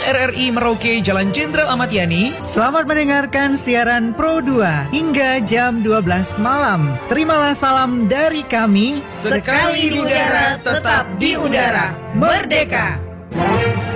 RRI Merauke, Jalan Jenderal Ahmad Yani. Selamat mendengarkan siaran Pro 2 hingga jam 12 malam. Terimalah salam dari kami. Sekali di udara, tetap di udara. Merdeka!